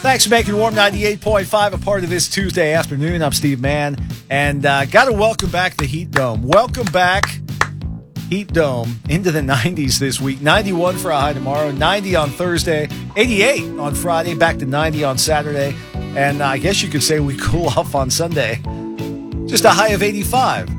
Thanks for making Warm 98.5 a part of this Tuesday afternoon. I'm Steve Mann, and got to welcome back the Heat Dome. Welcome back, Heat Dome, into the 90s this week. 91 for a high tomorrow, 90 on Thursday, 88 on Friday, back to 90 on Saturday, and I guess you could say we cool off on Sunday. Just a high of 85.